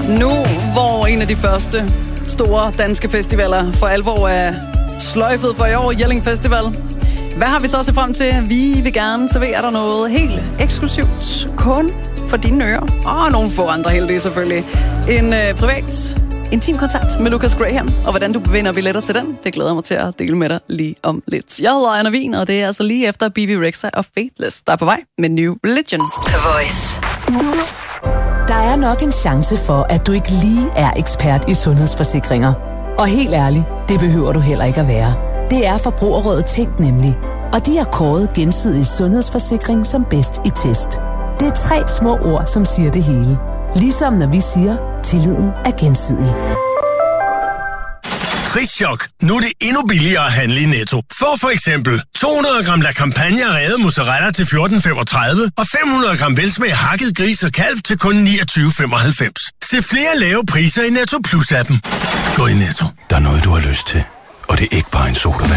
Nu, hvor en af de første store danske festivaler for alvor er sløjfet for i år, Jelling Festival. Hvad har vi så set frem til? Vi vil gerne servere dig noget helt eksklusivt, kun for dine ører. Og nogle få andre heldige selvfølgelig. En privat, intim kontakt med Lucas Graham. Og hvordan du vinder billetter til den, det glæder jeg mig til at dele med dig lige om lidt. Jeg hedder Anna Wien, og det er altså lige efter BB Rexha og Faithless, der er på vej med New Religion. The Voice. Der er nok en chance for, at du ikke lige er ekspert i sundhedsforsikringer. Og helt ærligt, det behøver du heller ikke at være. Det er Forbrugerrådet Tænk nemlig. Og de har kåret Gensidig Sundhedsforsikring som bedst i test. Det er 3 små ord, som siger det hele. Ligesom når vi siger, tilliden er gensidig. Prischok. Nu er det endnu billigere at handle i Netto. For eksempel 200 gram La Campagna revet mozzarella til 14,35 og 500 gram velsmag hakket gris og kalv til kun 29,95. Se flere lave priser i Netto Plus-appen. Gå i Netto. Der er noget, du har lyst til. Og det er ikke bare en sodavand.